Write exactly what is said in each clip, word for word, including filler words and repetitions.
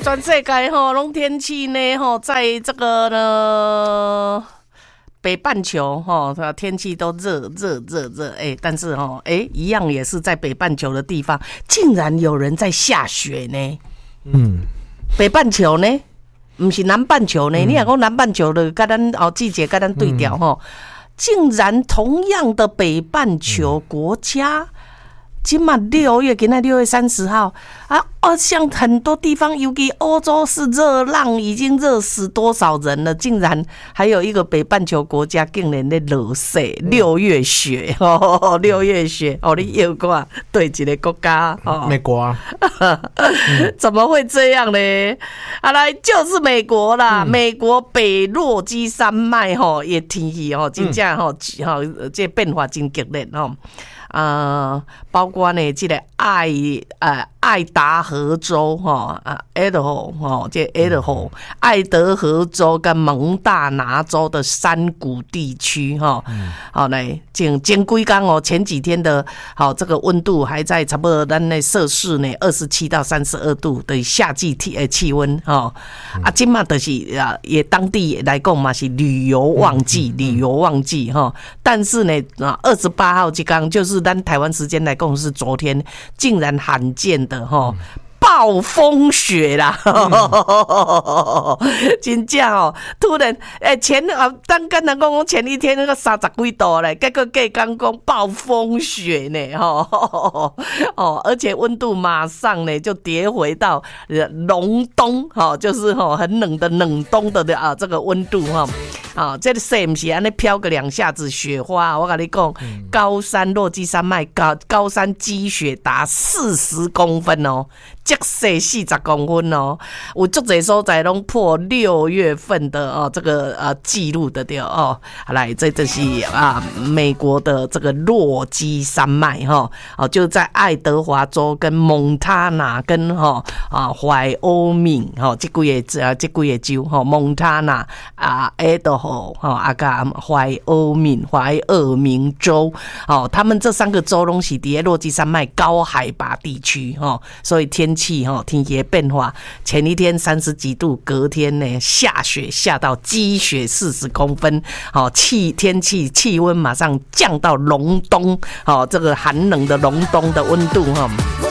全世界吼，拢天气呢吼，在这个呢北半球吼，天气都热热热热，哎，但是吼，哎，一样也是在北半球的地方，竟然有人在下雪呢。嗯，北半球呢，不是南半球呢。嗯、你若讲南半球的，跟咱哦季节跟咱对调吼，嗯、竟然同样的北半球国家。嗯今嘛六月，今仔六月三十号啊！哦，像很多地方，尤其欧洲是热浪，已经热死多少人了？竟然还有一个北半球国家，竟然在落雪，六月雪哦，六月雪哦，你又过对一个国家哦， 美国啊， 怎么会这样呢？啊，来就是美国啦，嗯、美国北落基山脉吼，也天气吼，真正吼吼，这变化真激烈吼。呃，包括呢，这个爱呃爱达荷州哈啊，爱德荷哈，这爱德荷、爱德荷州跟蒙大拿州的山谷地区哈，好来前前几天哦，前几天的好这个温度还在差不多咱那摄氏呢二十七到三十二度的夏季气呃气温哈，啊，今嘛就是啊，也当地来讲嘛是旅游旺季，旅游旺季哈，但是呢啊二十八号这天就是。咱台湾时间来讲是昨天，竟然罕见的哈暴风雪啦，嗯、真正哦！突然诶、欸，前啊，刚刚人讲前一天那个三十几度嘞，结果隔刚讲暴风雪呢，吼哦，而且温度马上呢就跌回到隆冬，哈，就是哈很冷的冷冬的啊这个温度哈。啊、哦，这个雪不是安尼飘个两下子雪花，我跟你讲，嗯、高山落基山脉高高山积雪达四十公分哦，积雪四十公分哦，有足侪所在拢破六月份的哦这个呃记录的对哦，来这这是啊美国的这个落基山脉哈哦，就在爱德华州跟蒙塔纳跟哈啊怀俄明哈这几个啊这几个州哈蒙塔纳啊爱德华。哦，啊个怀俄明、怀俄明州，哦，他们这三个州拢是伫落基山脉高海拔地区，哦，所以天气哈、哦、天气的变化，前一天三十几度，隔天呢下雪下到积雪四十公分，哦，气天气气温马上降到隆冬，哦，这个寒冷的隆冬的温度哈。哦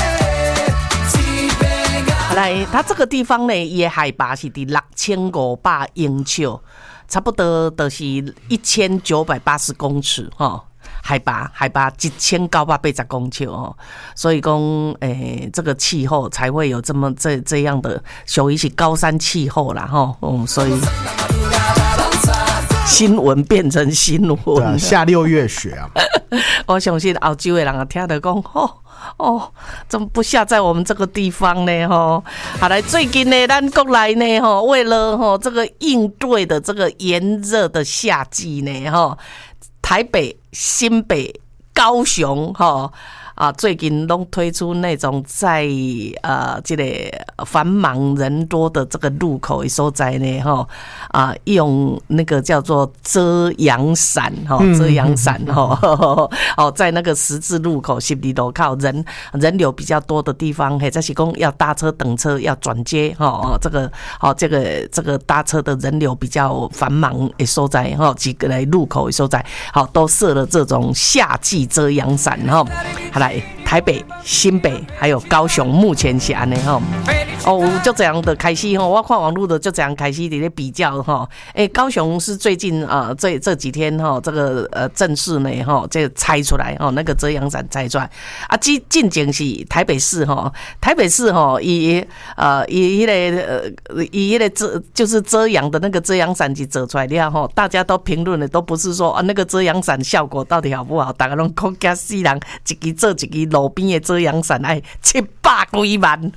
来，它这个地方呢，也海拔是伫六千五百英尺，差不多就是一千九百八十公尺哈。海拔海拔一千九百八十公尺哦，所以讲诶，这个气候才会有这么这这样的，属于是高山气候啦哈。嗯，所以新闻变成新闻， 啊、下六月雪啊！ 我相信澳洲的人啊，听得讲哦。哦，怎么不下在我们这个地方呢？哈，好来，最近呢，咱国内呢，哈，为了哈这个应对的这个炎热的夏季呢，哈，台北、新北、高雄，哈。啊，最近都推出那种在呃这个繁忙人多的这个路口的所在呢，哈啊，用那个叫做遮阳伞哈，遮阳伞哈，哦，在那个十字路口、十字路口人人流比较多的地方，或者是讲要搭车、等车、要转接哈，哦，这个哦，这个这个搭车的人流比较繁忙的所在哈，几个来路口的所在，好，都设了这种夏季遮阳伞哈，好来。台北、新北还有高雄，目前是安尼吼。哦，就这样的开始吼，我看网络的就这样开始伫咧比较吼。诶，高雄是最近啊、呃、这这几天吼，这个呃正式呢吼，这拆出来吼，那个遮阳伞拆出来啊。近近景是台北市吼，台北市吼以呃以迄个呃以迄个遮就是遮阳的那个遮阳伞是折出来了吼，大家都评论的都不是说啊那个遮阳伞效果到底好不好，大家拢讲惊死人，一支做一支。路边的遮阳伞哎，七百几万，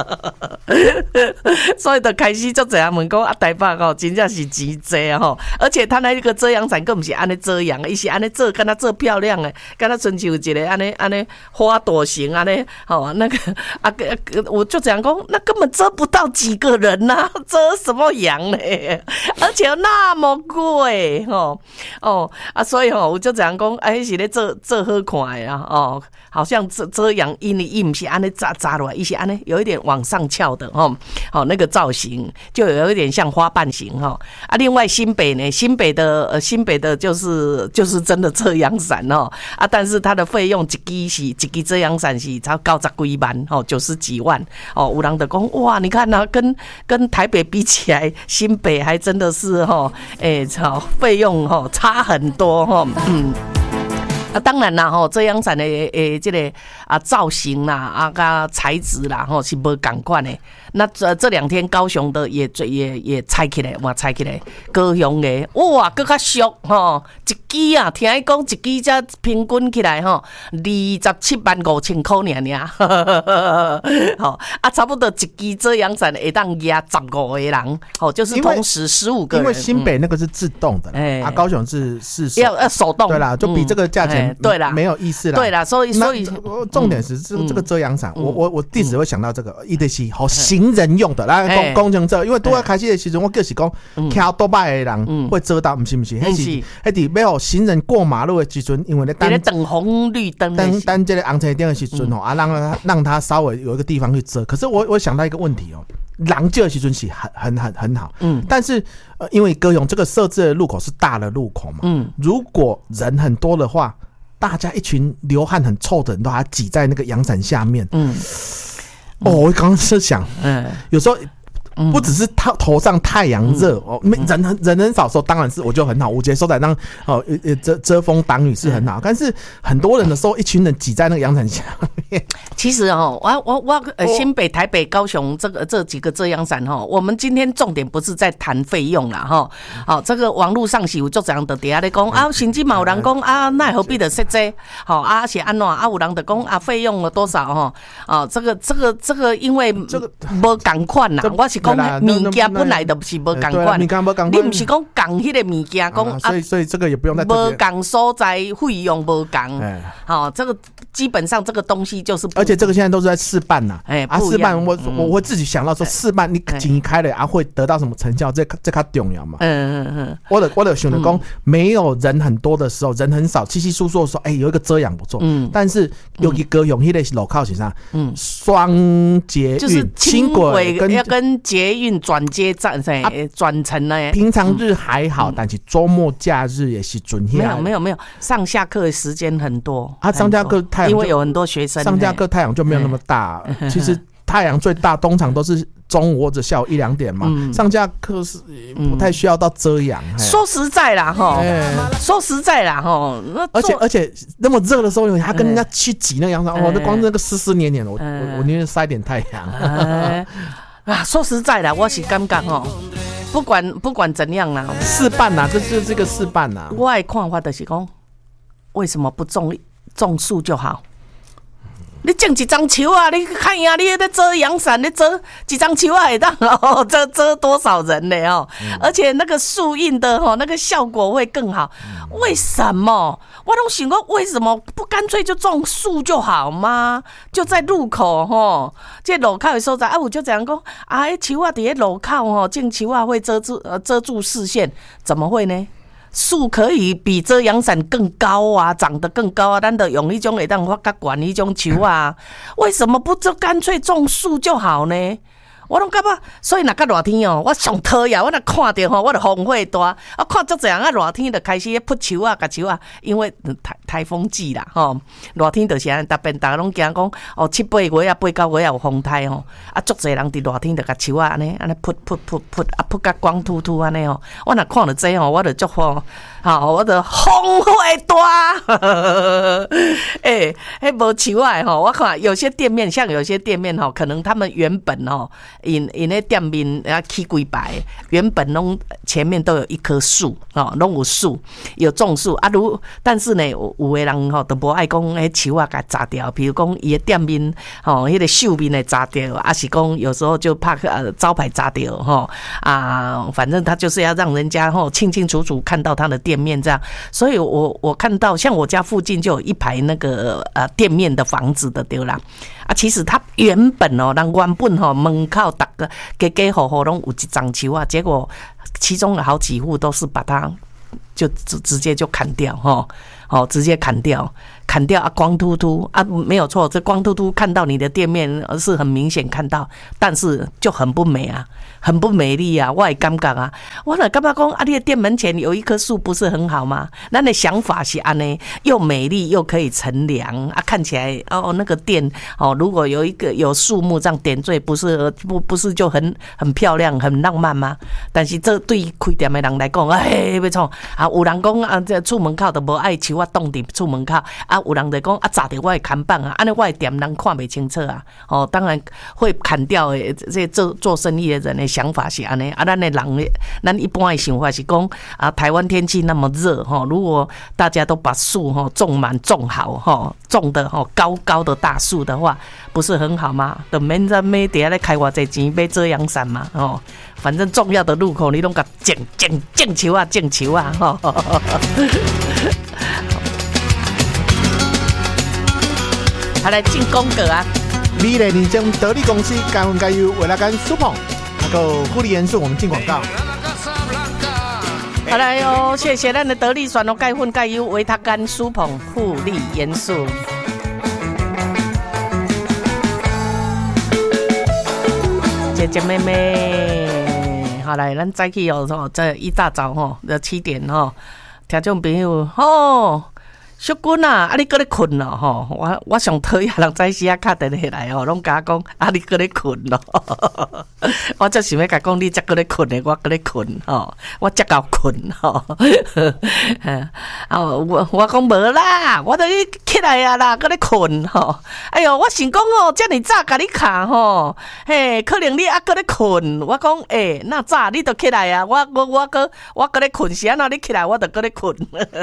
所以就开始就这样问讲啊，台北哦，真正是钱济啊吼！而且他那个遮阳伞更不是安尼遮阳，伊是安尼做，跟他做漂亮的，跟他春秋一个安尼安尼花朵型安尼，哦那个啊，我就这样讲，那根本遮不到几个人呐、啊，遮什么阳呢？而且那么贵哦哦啊，所以吼、哦，我就这样讲，哎，是咧做做好看的啊哦。好像遮遮阳，因为伊唔是安尼扎扎落来，伊是安尼有一点往上翘到的哈，好那个造型就有一点像花瓣型哈啊。另外新北呢，新北的呃新北的就是就是真的遮阳伞哦啊，但是它的费用一支是一支遮阳伞是超高十几万哦，九十几万哦。有人就讲哇，你看啊，跟跟台北比起来，新北还真的是哈，哎操，费用哈差很多哈，嗯。啊，当然啦，吼，遮阳伞的诶，这个啊造型啦，啊，甲材质啦，吼是无同款的。那这这两天高雄的也也也拆起来，哇，拆起来，高雄的哇，更较俗吼，一支啊，听伊讲一支才平均起来吼，二十七万五千块尔尔，吼啊，差不多一支遮阳伞会当压十五个人，吼，就是同时十五个人。 因为新北那个是自动的，嗯、啊，高雄是是要要手动， 对啦，就比这个价钱、嗯、 对啦， 没有意思啦， 对啦，所以所以重点是这、嗯、这个遮阳伞，嗯、我我我第时会想到这个，伊就是好行人用的，来讲讲成这，因为拄啊开始的时阵，我就是讲，骑多摆的人会遮到，不是不是，迄是迄伫要行人过马路的时阵，因为咧等等红绿灯， 等等这个红绿灯的时阵哦，啊，让他让他稍微有一个地方去遮。可是我我想到一个问题哦，人少的时阵是很很很很好，嗯，但是呃，因为高雄这个设置的路口是大的路口嘛，嗯，如果人很多的话，大家一群流汗很臭的人都还挤在那个阳伞下面，嗯，哦，我刚刚是想，嗯，有时候。不只是头头上太阳热、嗯、哦，人很人很少的时候，当然是我就很好，我觉得收在让哦遮遮风挡雨是很好。但是很多人的时候，一群人挤在那个阳伞下面。 其实哦，我我我呃，新北、台北、高雄这个这几个遮阳伞哈，我们今天重点不是在谈费用啦哈。好、哦，这个网络上是有作这样的底下咧讲啊，甚至嘛有人讲啊，那何必的设这？好啊，是安怎啊？有人就讲啊，费用了多少哈？啊，这个这个这个，因为这个无同款啦，我是。讲物件本来就不是无同款，你不是讲讲迄个物件，讲啊， 所以所以这个也不用再无同所在费用无同，好，这个基本上这个东西就是， 而且这个现在都是在试办呐，哎，啊，试办我我会自己想到说试办你紧开了啊会得到什么成效，这这较重要嘛，嗯嗯嗯，我的我的想的讲没有人很多的时候，人很少，稀稀疏疏的时候，哎，有一个遮阳不错，嗯，但是尤其高雄迄个路口是啥，嗯，双捷运轻轨跟要跟捷运转接站在转乘呢， 平常日还好，嗯、但是周末假日也是准。 没有没有没有，上下课的时间很多啊，上下课太阳因为有很多学生， 上下课太阳就没有那么大。其实太阳最大通常都是中午或者下午一两点嘛，嗯、上下课是不太需要到遮阳。嗯、 说实在啦哈，说实在啦哈， 而且而且那么热的时候，还跟人家去挤那个阳伞，哦，那光那个湿湿黏黏的，我我我宁愿晒点太阳。 啊，说实在的，我是感觉吼，不管不管怎样啦， 试办啦，这就是这个试办啦。 我的看法就是讲，为什么不种种树就好？你种一张树啊，你看呀，你在遮阳伞，你遮一张树啊，会当哦，遮遮多少人呢哦？嗯、而且那个树荫的哦，那个效果会更好。嗯、为什么？我都想过，为什么不干脆就种树就好吗？就在路口吼，这路口的所在啊，我就这样讲啊，树啊，伫个路口吼，种树啊会遮住呃遮住视线，怎么会呢？树可以比遮阳伞更高啊，长得更高啊，咱就用一种会当发较悬一种树啊，为什么不就干脆种树就好呢？我拢感觉，所以若较热天哦，我上讨厌，我若看到吼，我就风火大，啊，看足这样啊，热天就开始扑树啊，甲树啊，因为台台风季啦，吼，热天就是安，逐边大家拢惊讲，哦，七八月啊，八九月有风台吼，啊，足侪人伫热天就甲树啊安尼，安尼扑扑扑扑，啊，扑甲光秃秃安尼吼，我若看到这吼，我就足好，好，我就风火大，诶、欸，迄无树啊吼，我看有些店面，像有些店面吼，可能他们原本吼。因因咧店面啊起几排，原本拢前面都有一棵树哦，拢有树，有种树啊。如但是呢，有有的人吼都无爱讲迄树啊，甲砸掉。比如讲伊的店面吼，迄个秀面的砸掉，啊是讲有时候就怕呃招牌砸掉吼啊，反正他就是要让人家吼清清楚楚看到他的店面这样。所以我我看到像我家附近就有一排那个呃店面的房子的对啦。啊，其实他原本哦，人原本吼门口大个家家户户拢有一张树啊，结果其中有好几户都是把它就直直接就砍掉哈，哦，直接砍掉， 砍掉啊，光秃秃啊，没有错，这光秃秃看到你的店面是很明显看到，但是就很不美啊，很不美丽啊，我也感觉啊，我了感觉讲啊，你的店门前有一棵树不是很好吗？咱的想法是安尼，又美丽又可以乘凉啊，看起来哦那个店哦，如果有一个有树木这样点缀，不是不不是就很很漂亮很浪漫吗？但是这对开店的人来讲，哎，要创啊，有人讲啊，这出门口都无爱树啊，挡伫出门口啊，有人就讲啊，砸着我的看板啊，安尼我的店人看不清楚啊。哦，当然会砍掉的这做做生意的人的想法是安尼啊，咱的人，咱一般的想法是讲啊，台湾天气那么热哈，如果大家都把树哈种满种好哈，种的哈高高的大树的话，不是很好吗？就免在每底下咧开偌济钱买遮阳伞嘛，哦，反正重要的路口你拢甲种种种树啊，种树啊，吼。好来进公格啊！ 美丽人生得力公司甘温甘油为了干苏捧，那个护理元素我们进广告。 好来哦，谢谢咱的得力选哦，钙粉钙油维他甘苏捧护理元素。姐姐妹妹，好来，咱早起哦，这一大早吼，要七点吼，听众朋友吼。小君啊，啊你搁咧困咯吼！我我上讨厌人早时啊敲电话来吼，拢甲我讲啊你搁咧困咯。我则想要甲讲你则搁咧困的，我搁咧困吼，我则够困吼。哦，我我讲无啦，我都起来啊啦，搁咧困吼。哎哟，我想讲哦，遮尔早甲你敲吼，嘿，可能你啊搁咧困。我讲诶，那早你都起来啊，我我我搁我搁咧困，是安怎你起来我都搁咧困。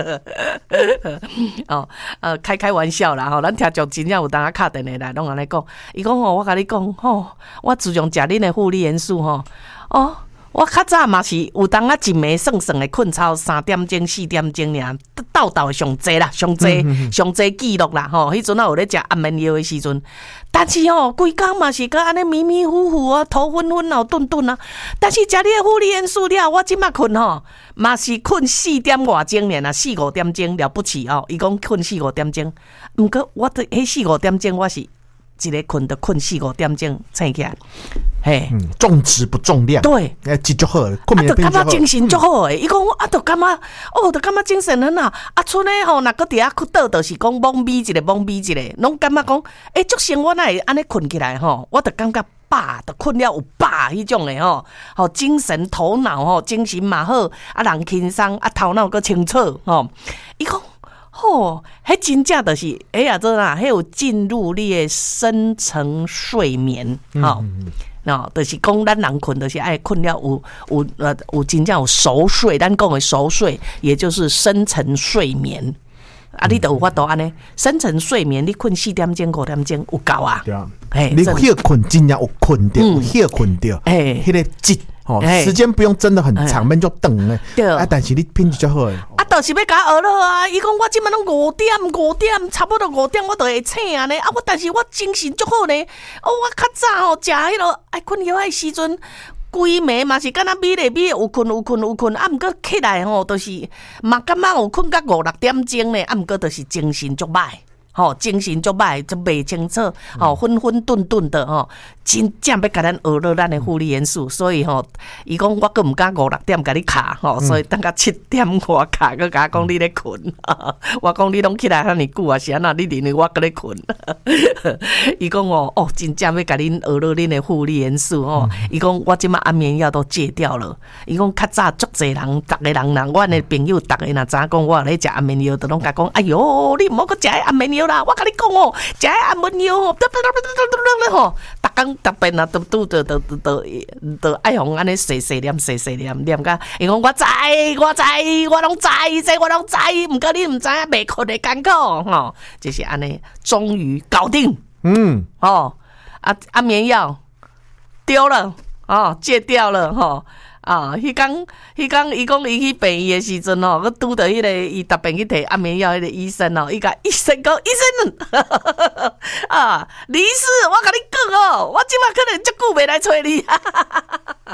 哦，呃，开开玩笑啦吼，咱听众真正有当啊敲电话来，拢安尼讲。伊讲吼，我甲你讲吼，我自从食恁的护理元素吼，哦，我较早嘛是有当啊一暝算算的困超三点钟、四点钟尔，斗斗上济啦，上济上济记录啦吼。迄阵啊有咧食安眠药的时阵，但是吼规工嘛是甲安尼迷迷糊糊啊，头昏昏啊，顿顿啊。但是食你的护理元素了，我即马困吼。嘛是困四点外钟尔啊，四五点钟了不起哦。伊讲困四五点钟，毋过我的迄四五点钟我是一个困的困四五点钟醒起来，嘿， 嗯，重质不重量， 对， 哎，记就好，困眠就感觉精神就好诶。伊讲啊，就感觉哦，就感觉精神很好。啊，剩诶吼，若个伫遐倒，就是讲懵逼一个，懵逼一个，拢感觉讲，诶，足生我哪会安尼困起来吼？我就感觉。饱的困了有饱迄种的吼，吼精神头脑吼精神嘛好，啊人轻松啊头脑阁清楚吼。伊讲吼，迄真正就是哎呀，这啦，迄有进入你的深层睡眠吼。嗯哦，就是讲咱人困，就是爱困了有有呃有真正有熟睡，咱讲的熟睡，也就是深层睡眠。啊，你都有法度安尼，深层睡眠，你困四点钟、五点钟有够啊？ 对啊，你休困真正有困到，有休困到，哎，迄个质哦，时间不用真的很长，免就长诶。对啊，但是你品质就好诶。啊，就是要甲学了啊！伊讲我即摆拢五点，五点差不多五点我就会醒啊呢。啊，我但是我精神足好呢。哦，我较早哦，食迄落爱困药诶时阵。规暝嘛是敢若美丽美有困有困有困，啊毋过起来吼，都是嘛感觉有困到五六点钟呢，啊毋过都是精神足歹，吼精神足歹，就袂清楚，吼昏昏顿顿的吼，真正要甲咱学了咱的护理元素，所以吼，伊讲我阁毋敢五六点甲你卡吼，所以等到七点外卡，佮甲讲你咧困，我讲你拢起来遐尼久啊，是安那你认为我搁咧困？伊讲哦哦，真正要甲恁学了恁的护理元素吼，伊讲我即马安眠药都戒掉了，伊讲较早足侪人，逐个人啦，阮的朋友逐个若知影讲我咧食安眠药，都拢甲讲，哎哟，你毋好搁食安眠药啦，我甲你讲哦，食安眠药哦，吼，逐工逐遍啊，都拄着都都都都爱互安尼细细念细细念念甲，伊讲我知我知我拢知，这我拢知，毋过你毋知影袂困的艰苦吼，就是安尼，终于搞定，嗯，哦，啊安眠药丢了，哦戒掉了吼。啊，迄工迄工，伊讲伊去病院的时阵哦，佮拄着迄个伊逐遍去摕安眠药迄个医生哦，伊甲医生讲，医生啊，李医师，我甲你讲哦，我即摆可能足久袂来找你。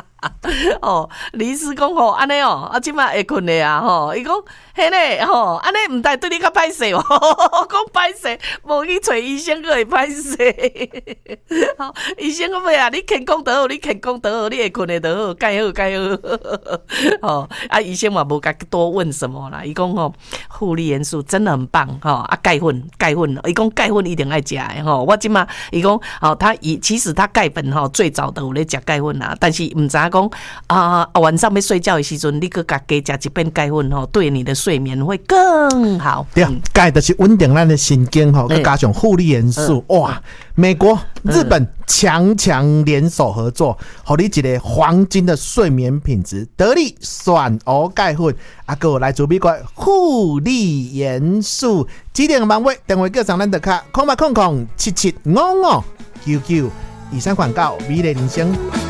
哦，李医师讲吼，安尼哦，啊，即马会困的啊，吼，伊讲，嘿咧，吼，安尼毋但对你较歹势哦，讲歹势，无去找医生个会歹势。好，医生讲咩啊？你健康得好，你健康得好，你会困的得好，盖好盖好。哦，啊，医生嘛无甲多问什么啦，伊讲吼，护理元素真的很棒，吼，啊，钙粉，钙粉，伊讲钙粉一定爱食的，吼，我即马伊讲，哦，他以其实他钙粉吼最早都有咧食钙粉啊，但是毋知影讲啊，晚上要睡觉的时阵，你搁加加食一片钙粉吼，对你的睡眠会更好。 对，钙就是稳定咱的神经吼，再加上护理元素，嗯、哇！美国、日本强强联手合作，互你一个黄金的睡眠品质，得力选欧钙粉，啊，个来自美国护理元素，指定网位电话叫上咱的卡，空八空空七七五五九九，以上广告，美丽人生。